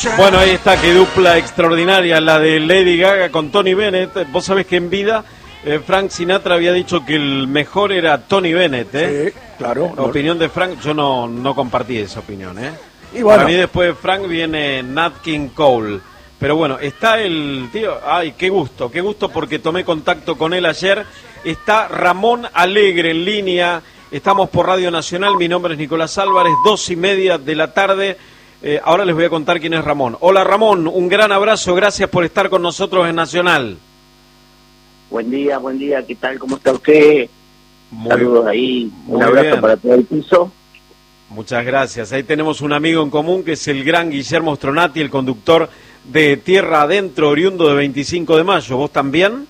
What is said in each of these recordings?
Bueno, ahí está, qué dupla extraordinaria la de Lady Gaga con Tony Bennett. Vos sabés que en vida Frank Sinatra había dicho que el mejor era Tony Bennett, Sí, claro. La opinión de Frank, yo no compartí esa opinión, Y bueno, Para mí después de Frank viene Nat King Cole. Pero bueno, está el tío, ay, qué gusto porque tomé contacto con él ayer. Está Ramón Alegre en línea, estamos por Radio Nacional, mi nombre es Nicolás Álvarez, 2:30 de la tarde. Ahora les voy a contar quién es Ramón. Hola Ramón, un gran abrazo, gracias por estar con nosotros en Nacional. Buen día, ¿qué tal? ¿Cómo está usted? Saludos ahí, un abrazo bien. Para todo el piso. Muchas gracias. Ahí tenemos un amigo en común que es el gran Guillermo Stronati, el conductor de Tierra Adentro, oriundo de 25 de mayo. ¿Vos también?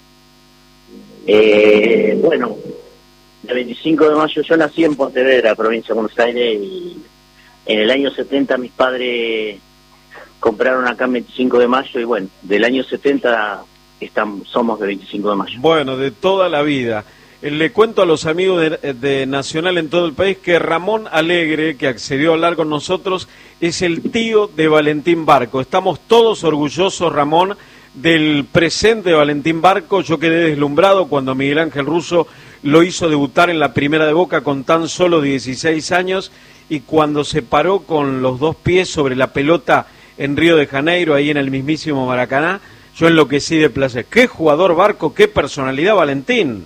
Bueno, el 25 de mayo yo nací en Pontevedra, provincia de Buenos Aires, y en el año 70 mis padres compraron acá en 25 de mayo y bueno, del año 70 somos de 25 de mayo. Bueno, de toda la vida. Le cuento a los amigos de Nacional en todo el país que Ramón Alegre, que accedió a hablar con nosotros, es el tío de Valentín Barco. Estamos todos orgullosos, Ramón, del presente de Valentín Barco. Yo quedé deslumbrado cuando Miguel Ángel Russo lo hizo debutar en la primera de Boca con tan solo 16 años y cuando se paró con los dos pies sobre la pelota en Río de Janeiro, ahí en el mismísimo Maracaná, yo enloquecí de placer. ¡Qué jugador Barco! ¡Qué personalidad Valentín!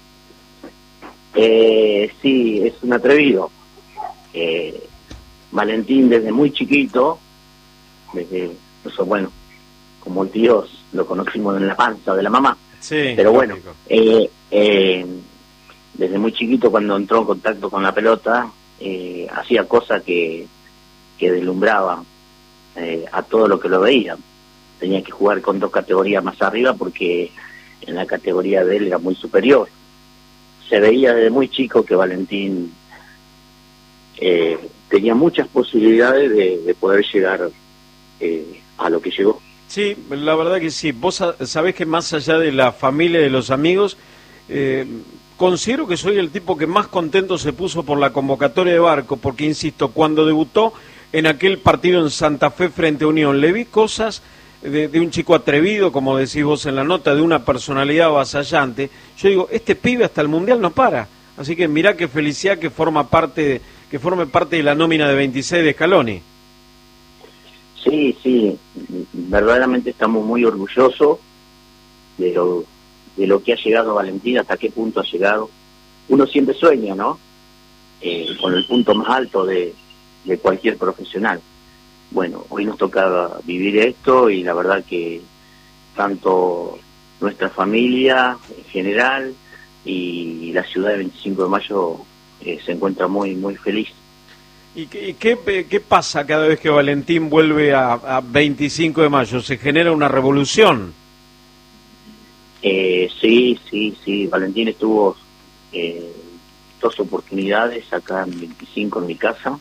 Sí, es un atrevido. Valentín desde muy chiquito, eso bueno, como tíos lo conocimos en la panza de la mamá. Sí, pero bueno, desde muy chiquito cuando entró en contacto con la pelota, hacía cosas que deslumbraba a todo lo que lo veía. Tenía que jugar con 2 categorías más arriba porque en la categoría de él era muy superior. Se veía desde muy chico que Valentín tenía muchas posibilidades de poder llegar a lo que llegó. Sí, la verdad que sí. Vos sabés que más allá de la familia y de los amigos, considero que soy el tipo que más contento se puso por la convocatoria de Barco, porque insisto, cuando debutó en aquel partido en Santa Fe frente a Unión, le vi cosas de un chico atrevido, como decís vos en la nota, de una personalidad avasallante. Yo digo, este pibe hasta el Mundial no para. Así que mirá qué felicidad que forme parte de la nómina de 26 de Scaloni. Sí, verdaderamente estamos muy orgullosos de lo que ha llegado Valentín, hasta qué punto ha llegado. Uno siempre sueña, ¿no? Con el punto más alto de cualquier profesional. Bueno, hoy nos toca vivir esto y la verdad que tanto nuestra familia en general y la ciudad de 25 de mayo se encuentra muy, muy feliz. ¿Y qué pasa cada vez que Valentín vuelve a 25 de mayo? ¿Se genera una revolución? Sí. Valentín estuvo 2 oportunidades acá en 25 en mi casa.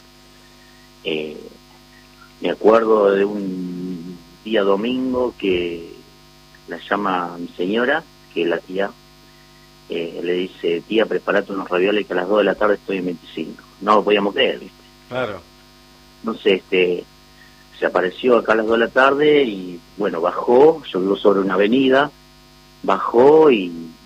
Me acuerdo de un día domingo que la llama mi señora, que es la tía, le dice, tía, prepárate unos ravioles que a las 2 de la tarde estoy en 25. No lo podíamos creer, ¿viste? Claro. Entonces, se apareció acá a las 2 de la tarde y, bueno, bajó, yo vivo sobre una avenida, bajó y